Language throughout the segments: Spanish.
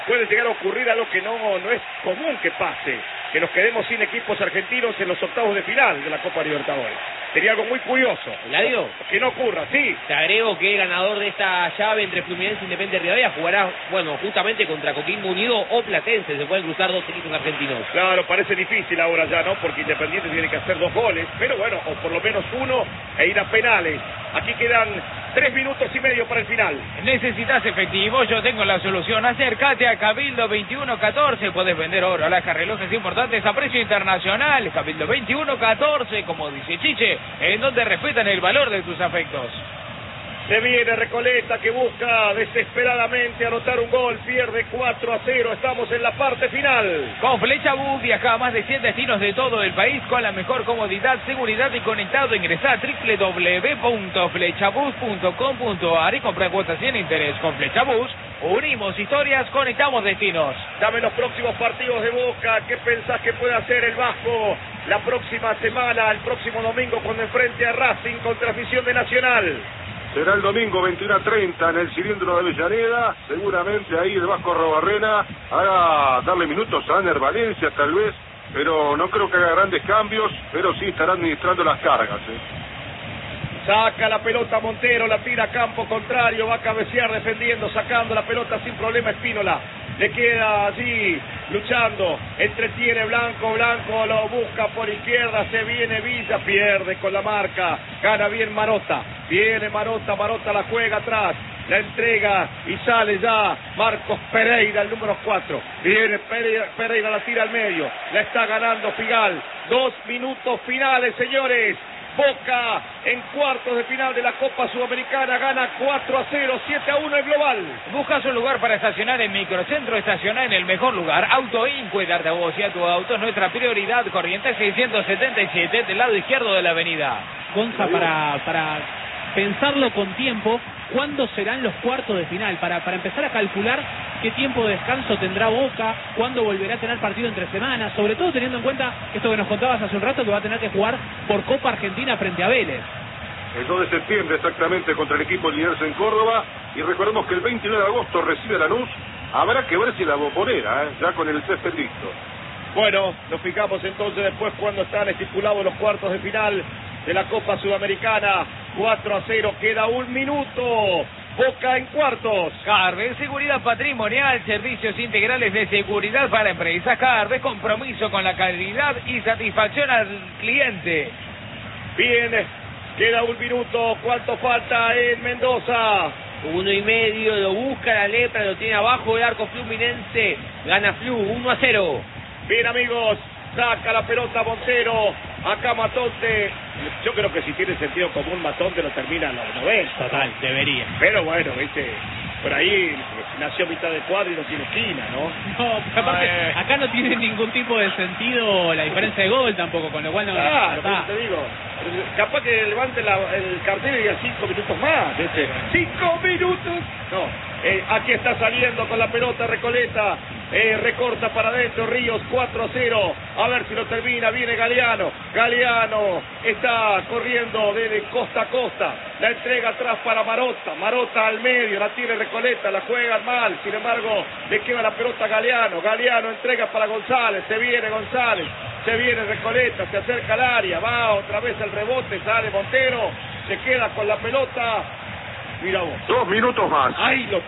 puede llegar a ocurrir algo que no es común que pase, que nos quedemos sin equipos argentinos en los octavos de final de la Copa Libertadores. Sería algo muy curioso. ¿Eladio? Que no ocurra, sí. Te agrego que el ganador de esta llave entre Fluminense e Independiente Rivadavia jugará, bueno, justamente contra Coquimbo Unido o Platense. Se pueden cruzar dos equipos argentinos. Claro, parece difícil ahora ya, ¿no? Porque Independiente tiene que hacer 2 goles, pero bueno, o por lo menos 1 e ir a penales. Aquí quedan 3 minutos y medio para el final. ¿Necesitas efectivo? Yo tengo la solución. Acércate a Cabildo 2114. Podés vender oro, alhajas, relojes importantes a precio internacional. Cabildo 2114, como dice Chiche, en donde respetan el valor de tus afectos. Se viene Recoleta, que busca desesperadamente anotar un gol, pierde 4-0, estamos en la parte final. Con Flechabús viaja a más de 100 destinos de todo el país con la mejor comodidad, seguridad y conectado. Ingresa a www.flechabús.com.ar y compra cuotas sin interés. Con Flechabús unimos historias, conectamos destinos. Dame los próximos partidos de Boca. ¿Qué pensás que puede hacer el Vasco la próxima semana, el próximo domingo, cuando enfrente a Racing con transmisión de Nacional? Será el domingo 21:30 en el cilindro de Avellaneda. Seguramente ahí el Vasco Arrobarrena hará darle minutos a Aner Valencia tal vez, pero no creo que haga grandes cambios, pero sí estará administrando las cargas. Saca la pelota Montero, la tira a campo contrario, va a cabecear defendiendo, sacando la pelota sin problema Espínola. Le queda allí luchando, entretiene Blanco, Blanco lo busca por izquierda, se viene Villa, pierde con la marca, gana bien Marota, viene Marota, Marota la juega atrás, la entrega y sale ya Marcos Pereira, el número 4, viene Pereira la tira al medio, la está ganando Figal, 2 minutos finales, señores. Boca en cuartos de final de la Copa Sudamericana gana 4-0, 7-1 el global. Buscas un lugar para estacionar en Microcentro, estacionar en el mejor lugar. Auto Inc, darte a vos y a tu auto es nuestra prioridad. Corrientes 677 del lado izquierdo de la avenida. Gonza, para pensarlo con tiempo, ¿cuándo serán los cuartos de final? Para empezar a calcular qué tiempo de descanso tendrá Boca, cuándo volverá a tener partido entre semanas, sobre todo teniendo en cuenta esto que nos contabas hace un rato, que va a tener que jugar por Copa Argentina frente a Vélez. El 2 de septiembre exactamente contra el equipo Liniers en Córdoba, y recordemos que el 29 de agosto recibe a Lanús. Habrá que ver si la Bombonera, ya con el césped listo. Bueno, nos fijamos entonces después cuando están estipulados los cuartos de final de la Copa Sudamericana. 4-0, queda 1 minuto. Boca en cuartos. Carve, seguridad patrimonial, servicios integrales de seguridad para empresas. Carve, compromiso con la calidad y satisfacción al cliente. Bien, queda 1 minuto. ¿Cuánto falta en Mendoza? 1,5, lo busca la Lepra, lo tiene abajo el arco Fluminense. Gana Flu, 1-0. Bien, amigos, saca la pelota Montero. Acá Matonte, yo creo que si tiene sentido común Matonte lo termina a los 90. Total, debería. Pero bueno, viste, por ahí nació mitad de cuadro y no tiene esquina, ¿no? No, aparte, acá no tiene ningún tipo de sentido la diferencia de gol tampoco, con lo cual no... Claro, te digo, capaz que levante el cartel y diga 5 minutos más, ¿viste? 5 minutos. No, aquí está saliendo con la pelota Recoleta. Recorta para adentro Ríos, 4-0, a ver si lo termina, viene Galeano está corriendo de costa a costa, la entrega atrás para Marota al medio, la tiene Recoleta, la juegan mal, sin embargo le queda la pelota a Galeano entrega para González, se viene Recoleta, se acerca al área, va otra vez el rebote, sale Montero, se queda con la pelota, mira vos. 2 minutos más. Ahí lo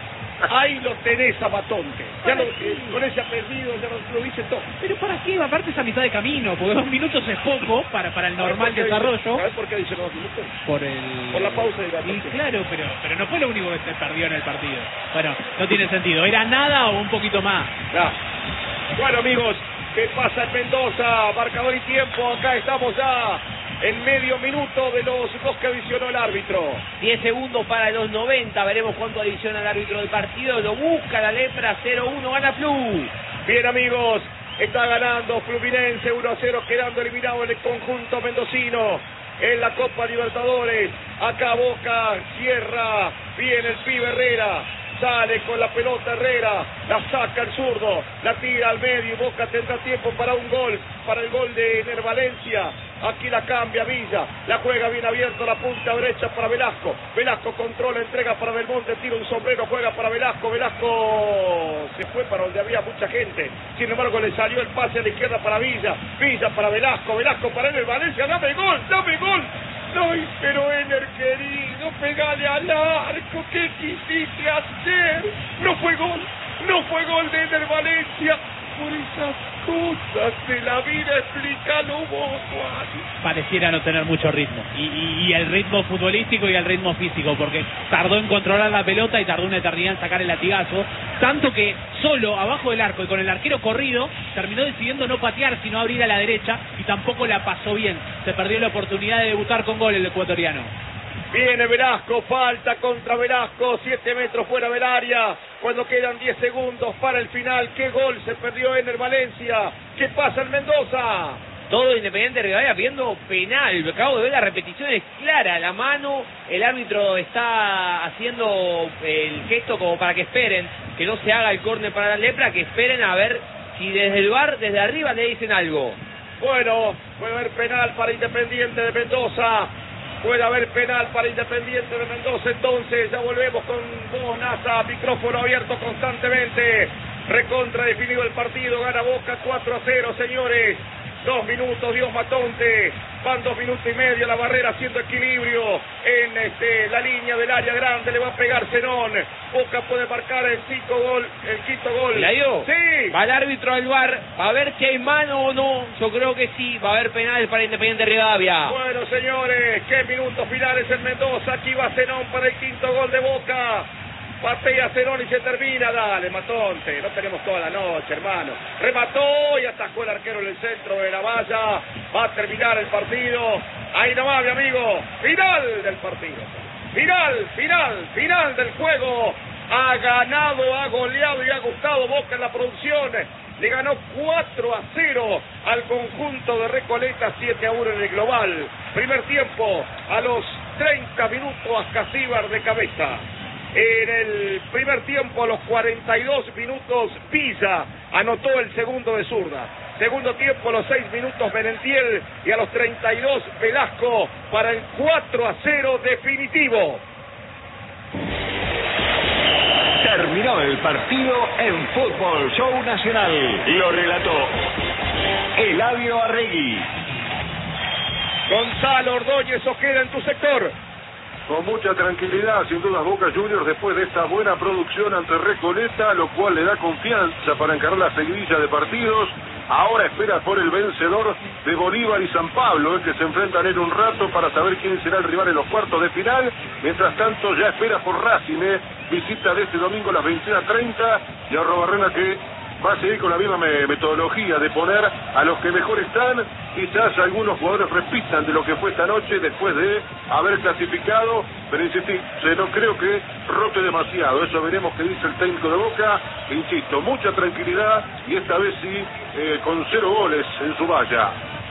tenés a Matonte. Con ese apellido ya lo dice todo. Pero ¿para qué? Aparte es a mitad de camino, porque 2 minutos es poco para el normal desarrollo. ¿Sabes por qué dice 2 minutos? Por la pausa de la Y claro, pero no fue lo único que se perdió en el partido. Bueno, no tiene sentido. ¿Era nada o un poquito más? Ya. Bueno, amigos, ¿qué pasa en Mendoza? Marcador y tiempo. Acá estamos ya en medio minuto de los 2 que adicionó el árbitro. 10 segundos para los 90, veremos cuánto adiciona el árbitro del partido. Lo busca la Lepra, 0-1, gana Flu. Bien, amigos, está ganando Fluminense 1-0, quedando eliminado en el conjunto mendocino en la Copa Libertadores. Acá Boca cierra, viene el pibe Herrera, Sale con la pelota Herrera, la saca el zurdo, la tira al medio y Boca tendrá tiempo para un gol, para el gol de Ener Valencia. Aquí la cambia Villa, la juega bien abierto, la punta derecha para Velasco. Velasco controla, entrega para Belmonte, tira un sombrero, juega para Velasco. Velasco se fue para donde había mucha gente. Sin embargo, le salió el pase a la izquierda para Villa. Villa para Velasco, Velasco para Ener Valencia. ¡Dame gol! ¡Dame gol! ¡Ay, pero Ener querido, pegale al arco! ¿Qué quisiste hacer? No fue gol de Ener Valencia. Por esas cosas de la vida, explícalo vos, Juan. Pareciera no tener mucho ritmo, y el ritmo futbolístico y el ritmo físico, porque tardó en controlar la pelota y tardó una eternidad en sacar el latigazo, tanto que solo abajo del arco y con el arquero corrido terminó decidiendo no patear sino abrir a la derecha, y tampoco la pasó bien. Se perdió la oportunidad de debutar con gol el ecuatoriano. Viene Velasco, falta contra Velasco, 7 metros fuera del área, cuando quedan 10 segundos para el final. ¿Qué gol se perdió Ener Valencia? ¿Qué pasa en Mendoza? Todo Independiente Rivadavia pidiendo penal. Acabo de ver la repetición, es clara la mano. El árbitro está haciendo el gesto como para que esperen, que no se haga el córner para la Lepra, que esperen a ver si desde el VAR, desde arriba le dicen algo. Bueno, puede haber penal para Independiente de Mendoza. Puede haber penal para Independiente de Mendoza. Entonces ya volvemos con vos, NASA, micrófono abierto constantemente. Recontra definido el partido, gana Boca 4-0, señores. 2 minutos, Dios Matonte. Van 2 minutos y medio, la barrera haciendo equilibrio en la línea del área grande. Le va a pegar Zenón. Boca puede marcar el quinto gol. ¿La dio? Sí. Va el árbitro al VAR, va a ver si hay mano o no. Yo creo que sí, va a haber penal para Independiente Rivadavia. Bueno, señores, qué minutos finales en Mendoza. Aquí va Zenón para el quinto gol de Boca. Patea Zenón y se termina. Dale, Matonte, no tenemos toda la noche, hermano. Remató y atajó el arquero en el centro de la valla. Va a terminar el partido. Ahí nomás, mi amigo. Final del partido. Final del juego. Ha ganado, ha goleado y ha gustado Boca en la producción. Le ganó 4-0 al conjunto de Recoleta, 7-1 en el global. Primer tiempo, a los 30 minutos, Ascasíbar de cabeza. En el primer tiempo, a los 42 minutos, Villa anotó el segundo de zurda. Segundo tiempo, a los 6 minutos, Merentiel, y a los 32, Velasco, para el 4-0 definitivo. Terminó el partido en Fútbol Show Nacional. Lo relató Eladio Arregui. Gonzalo Ordóñez Ojeda, en tu sector. Con mucha tranquilidad, sin duda, Boca Juniors después de esta buena producción ante Recoleta, lo cual le da confianza para encarar la seguidilla de partidos. Ahora espera por el vencedor de Bolívar y San Pablo, que se enfrentan en un rato para saber quién será el rival en los cuartos de final. Mientras tanto, ya espera por Racing, visita de este domingo a las 21:30, y a Arrobarrena, que va a seguir con la misma metodología de poner a los que mejor están. Quizás algunos jugadores repitan de lo que fue esta noche después de haber clasificado, pero insistir, no creo que rote demasiado. Eso veremos qué dice el técnico de Boca. Insisto, mucha tranquilidad, y esta vez sí, con 0 goles en su valla.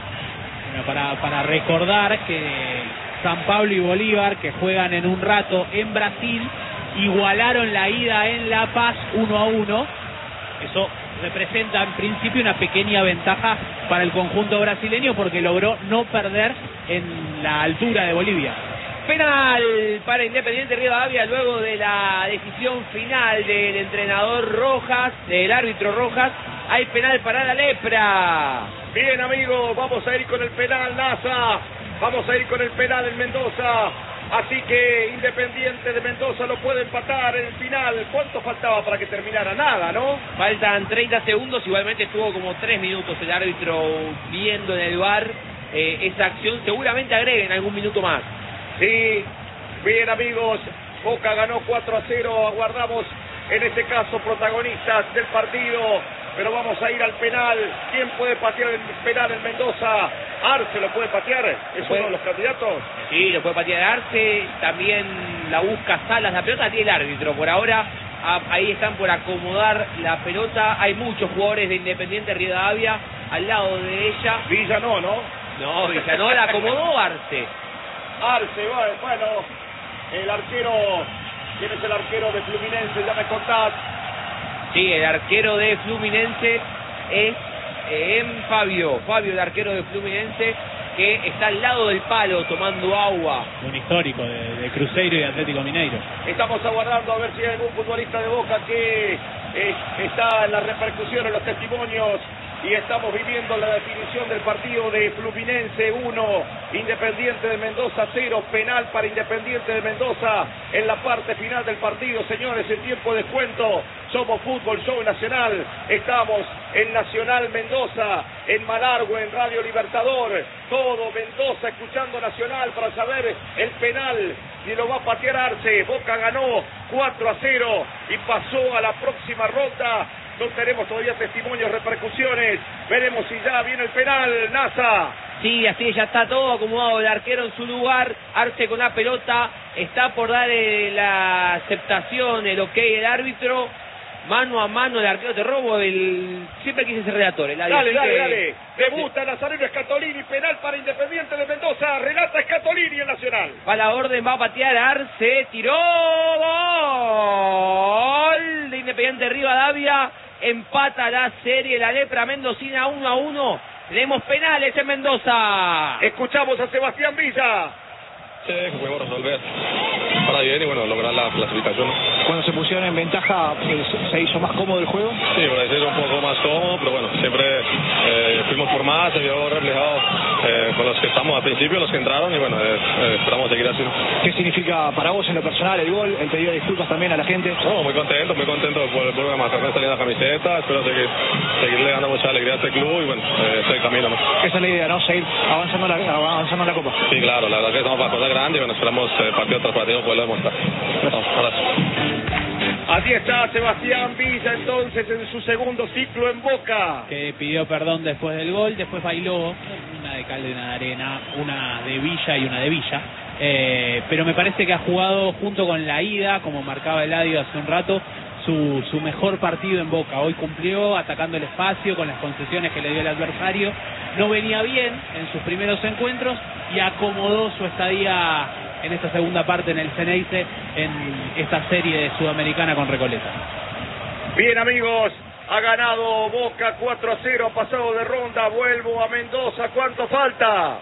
Bueno, para recordar que San Pablo y Bolívar, que juegan en un rato en Brasil, igualaron la ida en La Paz 1-1. Eso representa en principio una pequeña ventaja para el conjunto brasileño, porque logró no perder en la altura de Bolivia. Penal para Independiente Rivadavia luego de la decisión final del entrenador Rojas, del árbitro Rojas. Hay penal para la Lepra. Bien, amigos, vamos a ir con el penal, NASA. Vamos a ir con el penal en Mendoza. Así que Independiente de Mendoza lo puede empatar en el final. ¿Cuánto faltaba para que terminara? Nada, ¿no? Faltan 30 segundos, igualmente estuvo como 3 minutos el árbitro viendo en el VAR esa acción. Seguramente agreguen algún minuto más. Sí, bien, amigos, Boca ganó 4-0, aguardamos en este caso protagonistas del partido, pero vamos a ir al penal. ¿Quién puede patear el penal en Mendoza? Arce lo puede patear, es uno de los candidatos. Sí, lo puede patear Arce, también la busca Salas, la pelota tiene el árbitro. Por ahora ahí están por acomodar la pelota, hay muchos jugadores de Independiente Rivadavia al lado de ella. Villa no, ¿no? No, Villa no, la acomodó Arce. Arce, bueno, el arquero ¿Quién es el arquero de Fluminense? Ya me contás. Sí, el arquero de Fluminense es Fabio, el arquero de Fluminense, que está al lado del palo tomando agua. Un histórico de Cruzeiro y Atlético Mineiro. Estamos aguardando a ver si hay algún futbolista de Boca que está en la repercusión, en los testimonios, y estamos viviendo la definición del partido de Fluminense 1, Independiente de Mendoza 0, penal para Independiente de Mendoza en la parte final del partido, señores, en tiempo de descuento. Somos Fútbol Show Nacional, estamos en Nacional Mendoza, en Malargüe, en Radio Libertador, todo Mendoza escuchando Nacional para saber el penal, y lo va a patear Arce. Boca ganó 4-0 y pasó a la próxima ronda. No tenemos todavía testimonios, repercusiones. Veremos si ya viene el penal, NASA. Sí, así ya está todo acomodado, el arquero en su lugar, Arce con la pelota, está por dar la aceptación, el ok del árbitro, mano a mano el arquero, te robo siempre quise ser relator. Dale. Debuta Nazareno Scatolini, penal para Independiente de Mendoza, relata Scatolini en Nacional. Va la orden, va a patear Arce, tiró, gol de Independiente Rivadavia, empata la serie, la lepra mendocina 1-1. Tenemos penales en Mendoza. Escuchamos a Sebastián Villa. Sí, que pudimos resolver para bien y bueno, lograr la clasificación. Cuando se pusieron en ventaja, ¿se hizo más cómodo el juego? Sí, puede ser un poco más cómodo, pero bueno, siempre fuimos por más, se vio reflejado con los que estamos al principio, los que entraron y bueno, esperamos seguir así. ¿Qué significa para vos en lo personal el gol? ¿El pedido de disculpas también a la gente? No, muy contento por el mantener esta linda camiseta, espero seguirle dando mucha alegría a este club y bueno, este es el camino, ¿no? Esa es la idea, ¿no? Seguir avanzando en la Copa. Sí, claro, la verdad que estamos para cosas grandes y bueno, esperamos partido tras partido poderlo demostrar. Así está Sebastián Villa entonces en su segundo ciclo en Boca. Que pidió perdón después del gol, después bailó una de cal de una de arena, una de Villa y una de Villa. Pero me parece que ha jugado junto con la ida, como marcaba Eladio hace un rato, su mejor partido en Boca. Hoy cumplió atacando el espacio con las concesiones que le dio el adversario. No venía bien en sus primeros encuentros y acomodó su estadía en esta segunda parte en el Ceneice, en esta serie de Sudamericana con Recoleta. Bien, amigos, ha ganado Boca 4-0, ha pasado de ronda. Vuelvo a Mendoza, ¿cuánto falta?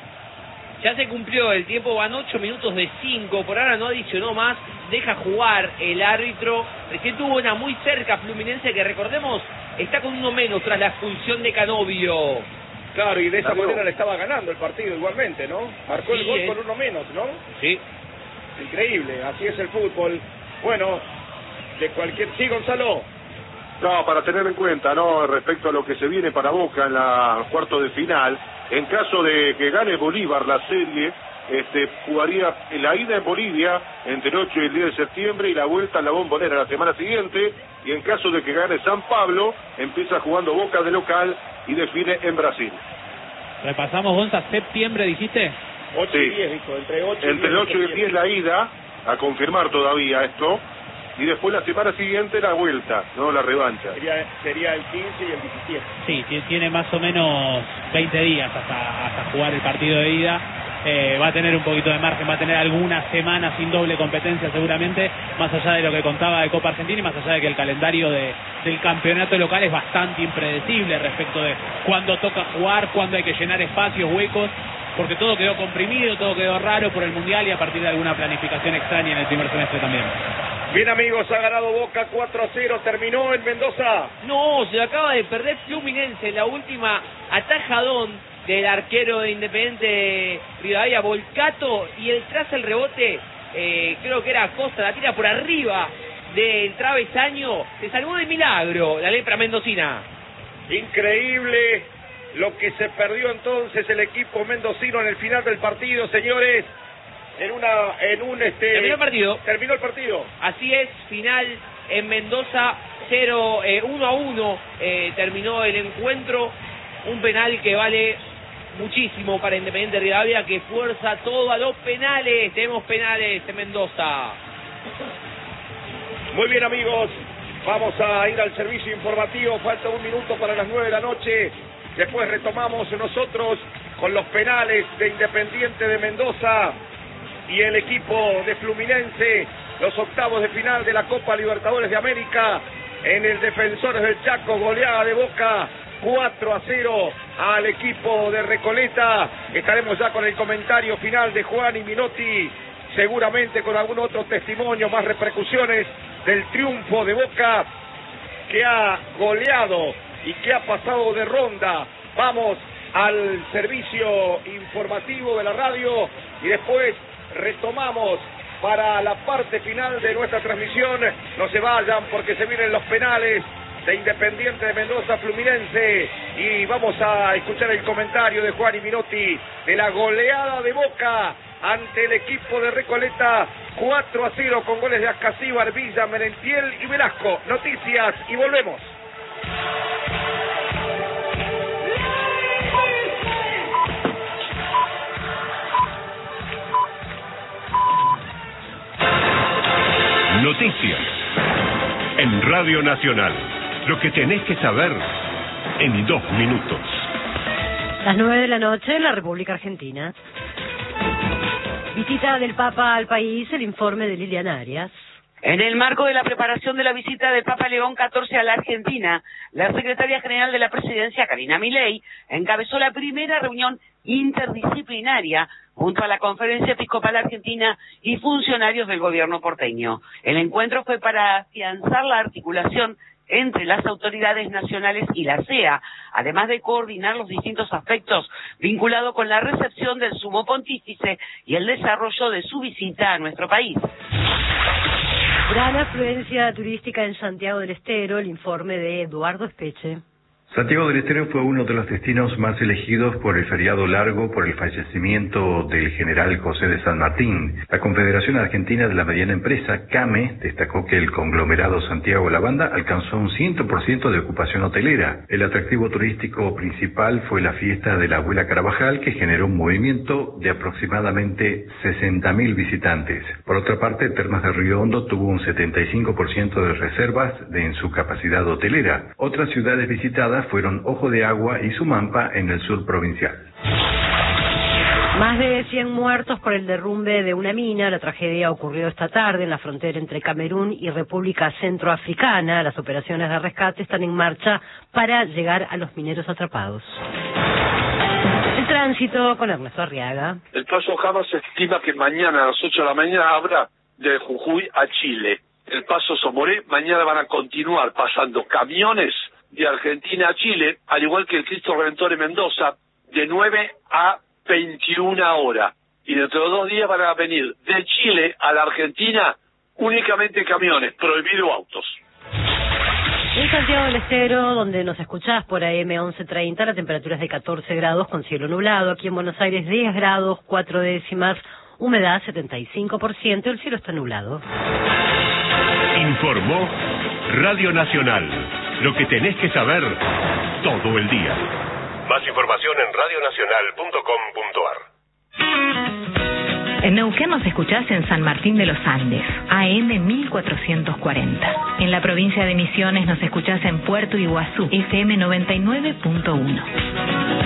Ya se cumplió el tiempo, van 8 minutos de 5, por ahora no adicionó más, deja jugar el árbitro. Recién tuvo una muy cerca Fluminense que, recordemos, está con uno menos tras la expulsión de Canovio. Claro, y de esa manera le estaba ganando el partido igualmente, ¿no? Marcó el gol con uno menos, ¿no? Sí. Increíble, así es el fútbol. Bueno, de cualquier... Sí, Gonzalo. No, para tener en cuenta, ¿no? Respecto a lo que se viene para Boca en la cuarto de final, en caso de que gane Bolívar la serie, jugaría la ida en Bolivia entre el 8 y el 10 de septiembre y la vuelta en la Bombonera la semana siguiente, y en caso de que gane San Pablo, empieza jugando Boca de local y define en Brasil. Repasamos, Gonza, septiembre, dijiste. 8 y 10, dijo, entre el 8 y el 10 la ida, a confirmar todavía esto, y después la semana siguiente la vuelta, no la revancha. Sería el 15 y el 17. Sí, tiene más o menos 20 días hasta jugar el partido de ida. Va a tener un poquito de margen, va a tener algunas semanas sin doble competencia seguramente, más allá de lo que contaba de Copa Argentina y más allá de que el calendario del campeonato local es bastante impredecible respecto de cuándo toca jugar, cuándo hay que llenar espacios, huecos, porque todo quedó comprimido, todo quedó raro por el Mundial y a partir de alguna planificación extraña en el primer semestre también. Bien, amigos, ha ganado Boca 4-0, terminó en Mendoza. No, se acaba de perder Fluminense, la última atajadón del arquero de Independiente Rivadavia, Volcato, y tras el rebote, creo que era Acosta, la tira por arriba del travesaño, se salvó de milagro la lepra mendocina. Increíble lo que se perdió entonces el equipo mendocino en el final del partido, señores. Terminó el partido. Así es, final en Mendoza, 1-1 terminó el encuentro, un penal que vale muchísimo para Independiente Rivadavia, que fuerza todo a los penales. Tenemos penales en Mendoza. Muy bien, amigos, vamos a ir al servicio informativo, falta 1 minuto para las 9 de la noche, después retomamos nosotros con los penales de Independiente de Mendoza. y el equipo de Fluminense, los octavos de final de la Copa Libertadores de América, en el Defensores del Chaco, goleada de Boca 4-0 al equipo de Recoleta. Estaremos ya con el comentario final de Juan y Minotti, seguramente con algún otro testimonio, más repercusiones del triunfo de Boca, que ha goleado y que ha pasado de ronda. Vamos al servicio informativo de la radio y después retomamos para la parte final de nuestra transmisión. No se vayan porque se vienen los penales de Independiente de Mendoza Fluminense y vamos a escuchar el comentario de Juan y Minotti de la goleada de Boca ante el equipo de Recoleta 4-0 con goles de Ascasíbar, Villa, Merentiel y Velasco. Noticias y volvemos. Noticias en Radio Nacional. Lo que tenés que saber en 2 minutos. Las 9 de la noche en la República Argentina. Visita del Papa al país, el informe de Liliana Arias. En el marco de la preparación de la visita del Papa León XIV a la Argentina, la secretaria general de la Presidencia, Karina Milei, encabezó la primera reunión interdisciplinaria junto a la Conferencia Episcopal Argentina y funcionarios del gobierno porteño. El encuentro fue para afianzar la articulación entre las autoridades nacionales y la CEA, además de coordinar los distintos aspectos vinculados con la recepción del Sumo Pontífice y el desarrollo de su visita a nuestro país. Gran afluencia turística en Santiago del Estero, el informe de Eduardo Espeche. Santiago del Estero fue uno de los destinos más elegidos por el feriado largo por el fallecimiento del general José de San Martín. La Confederación Argentina de la Mediana Empresa, CAME, destacó que el conglomerado Santiago La Banda alcanzó un 100% de ocupación hotelera. El atractivo turístico principal fue la fiesta de la Abuela Carabajal, que generó un movimiento de aproximadamente 60.000 visitantes. Por otra parte, Termas de Río Hondo tuvo un 75% de reservas en su capacidad hotelera. Otras ciudades visitadas fueron Ojo de Agua y Sumampa en el sur provincial. Más de 100 muertos por el derrumbe de una mina. La tragedia ocurrió esta tarde en la frontera entre Camerún y República Centroafricana. Las operaciones de rescate están en marcha para llegar a los mineros atrapados. El tránsito con Ernesto Arriaga. El paso Jama se estima que mañana a las 8 de la mañana abra de Jujuy a Chile. El paso Somoré, mañana van a continuar pasando camiones de Argentina a Chile, al igual que el Cristo Redentor en Mendoza, de 9 a 21 horas. Y dentro de 2 días van a venir de Chile a la Argentina únicamente camiones, prohibido autos. En Santiago del Estero, donde nos escuchás por AM 1130, la temperatura es de 14 grados con cielo nublado. Aquí en Buenos Aires 10 grados, 4 décimas, humedad 75%, el cielo está nublado. Informó Radio Nacional. Lo que tenés que saber todo el día. Más información en radionacional.com.ar. En Neuquén nos escuchás en San Martín de los Andes, AM 1440. En la provincia de Misiones nos escuchás en Puerto Iguazú, FM 99.1.